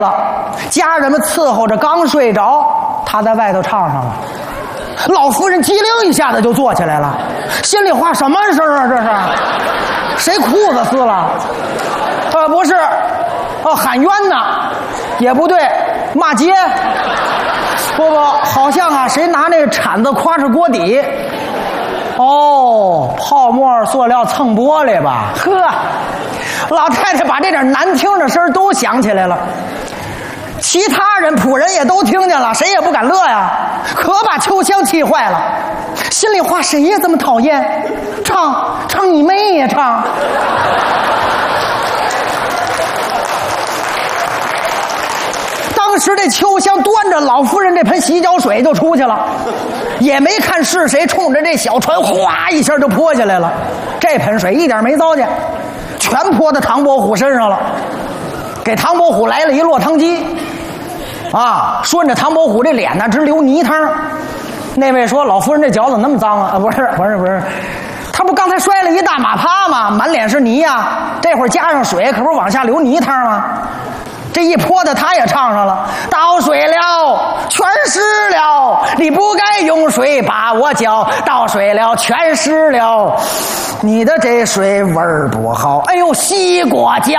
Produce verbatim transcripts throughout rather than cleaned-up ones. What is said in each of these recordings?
了，家人们伺候着，刚睡着，他在外头唱上了。老夫人机灵一下子就坐起来了，心里话什么声啊？这是谁裤子撕了？呃，不是，哦，喊冤呢，也不对，骂街。不不，好像啊，谁拿那个铲子夸着锅底。哦，泡沫塑料蹭玻璃吧？呵，老太太把这点难听的声都想起来了。其他人仆人也都听见了，谁也不敢乐呀，可把秋香气坏了。心里话，谁也这么讨厌？唱唱你妹呀，唱！当时这秋香端着老夫人这盆洗脚水就出去了，也没看是谁，冲着这小船哗一下就泼下来了。这盆水一点没糟践，全泼到唐伯虎身上了，给唐伯虎来了一落汤鸡。啊，顺着唐伯虎这脸呢直流泥汤。那位说：“老夫人这脚怎么那么脏啊？”啊，不是，不是，不是，他不刚才摔了一大马趴吗？满脸是泥呀、啊，这会儿加上水，可不是往下流泥汤吗？这一泼的，他也唱上了：“倒水了，全湿了，你不该用水把我搅，倒水了，全湿了，你的这水味儿不好。”哎呦，西瓜脚！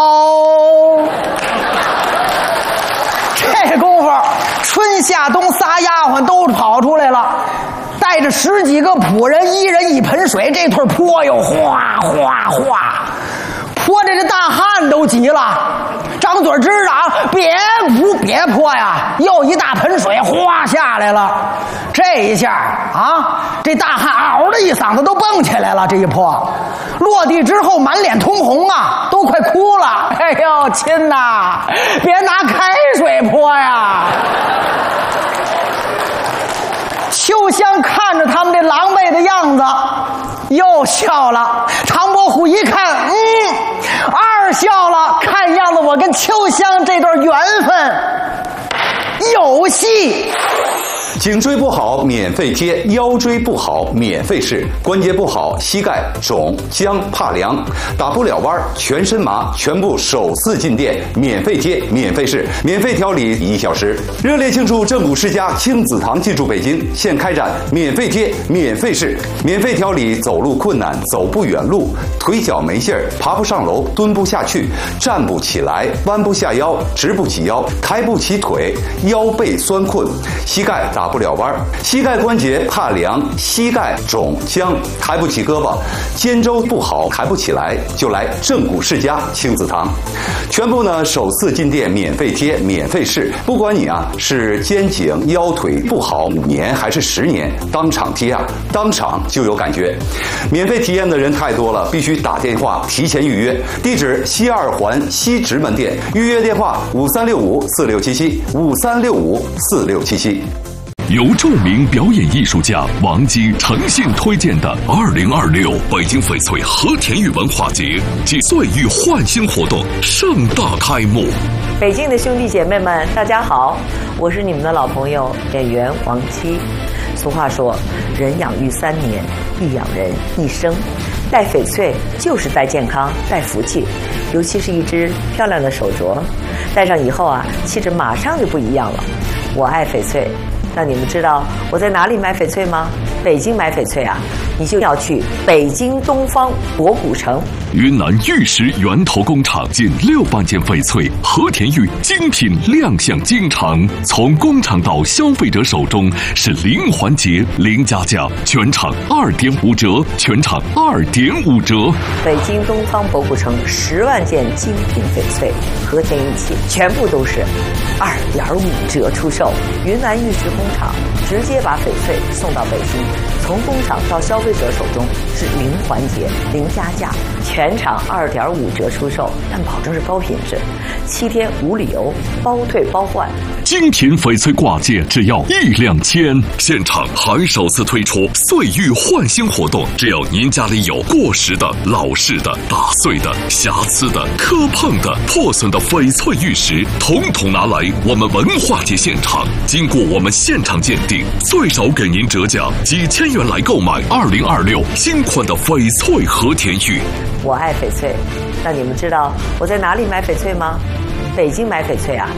这功夫，春夏冬仨丫鬟都跑出来了，带着十几个仆人，一人一盆水，这腿泼哟，哗哗哗，泼着这大汉都急了，张嘴直嚷：“别不别泼呀！”又一大盆水哗下来了，这一下啊，这大汉嗷的一嗓子都蹦起来了，这一泼落地之后满脸通红啊，都快哭了。哎呦，亲呐，别拿开水泼呀！秋香看着他们这狼狈的样子，又笑了。唐伯虎一看，嗯，二笑了。看样子我跟秋香这段缘分有戏。 颈椎不好免费贴，腰椎不好免费试，关节不好膝盖肿僵怕凉打不了弯全身麻，全部首次进店免费贴免费试，免费调理一小时。热烈庆祝正骨世家亲子堂进驻北京，现开展免费贴免费试，免费调理走路困难走不远路，腿脚没劲儿爬不上楼蹲不下去站不起来弯不下腰直不起腰抬不起腿腰背酸困膝盖打不了弯，膝盖关节怕凉，膝盖肿僵，抬不起胳膊，肩周不好抬不起来，就来正骨世家亲子堂。全部呢首次进店免费贴免费试，不管你啊是肩颈腰腿不好五年还是十年，当场贴啊，当场就有感觉。免费体验的人太多了，必须打电话提前预约。地址西二环西直门店，预约电话五三六五四六七七五三六五四六七七。 由著名表演艺术家王姬诚信推荐的二零二六北京翡翠和田玉文化节暨岁玉焕新活动盛大开幕。 北京的兄弟姐妹们，大家好，我是你们的老朋友演员王姬。俗话说，人养育三年，亦养人一生。戴翡翠就是戴健康，戴福气，尤其是一只漂亮的手镯，戴上以后啊，气质马上就不一样了。我爱翡翠。那你们知道我在哪里买翡翠吗？北京买翡翠啊，你就要去北京东方博古城。 云南玉石源头工厂近六万件翡翠和田玉精品亮相京城，从工厂到消费者手中是零环节零加价，全场二点五折，全场二点五折。 北京东方博古城十万件精品翡翠和田玉器，全部都是二点五折出售。云南玉石工厂直接把翡翠送到北京，从工厂到消费者手中是零环节零加价，全场二点五折出售，但保证是高品质，七天无理由，包退包换。 精品翡翠挂件只要一两千，现场还首次推出岁玉焕新活动，只要您家里有过时的、老式的、打碎的、瑕疵的、磕碰的、破损的翡翠玉石，统统拿来我们文化节现场，经过我们现场鉴定，最少给您折价几千元来购买二零二六新款的翡翠和田玉。 我爱翡翠，那你们知道我在哪里买翡翠吗？北京买翡翠啊，